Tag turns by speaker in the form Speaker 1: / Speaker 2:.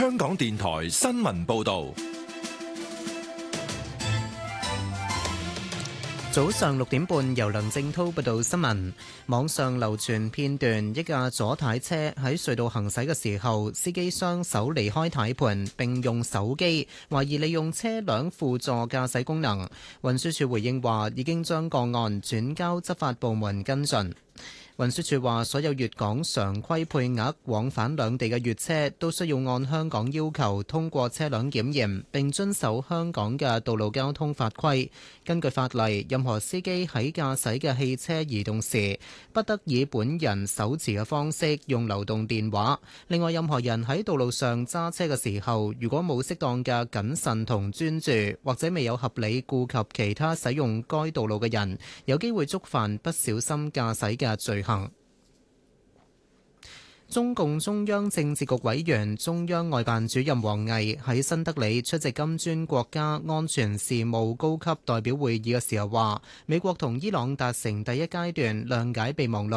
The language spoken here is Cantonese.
Speaker 1: 香港電台新聞報道。
Speaker 2: 早上6點半，由梁正滔報道新聞。網上流傳片段，一架左軚車喺隧道行駛嘅時候，司機雙手離開軚盤並用手機，懷疑利用車輛輔助駕駛功能。運輸署回應話，已經將個案轉交執法部門跟進。運輸署話，所有粵港常規配額往返兩地嘅粵車都需要按香港要求通過車輛檢驗，並遵守香港嘅道路交通法規。根據法例，任何司機喺駕駛嘅汽車移動時，不得以本人手持嘅方式用流動電話。另外，任何人喺道路上揸車嘅時候，如果冇適當嘅謹慎同專注，或者未有合理顧及其他使用該道路嘅人，有機會觸犯不小心駕駛嘅罪行。中共中央政治局委員、中央外辦主任王毅喺新德里出席金磚國家安全事務高級代表會議嘅時候話，美國同伊朗達成第一階段諒解備忘錄。